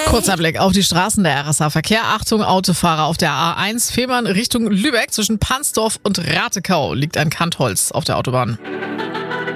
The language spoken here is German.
Kurzer Blick auf die Straßen der RSA-Verkehr. Achtung, Autofahrer auf der A1 Fehmarn Richtung Lübeck. Zwischen Pansdorf und Ratekau liegt ein Kantholz auf der Autobahn.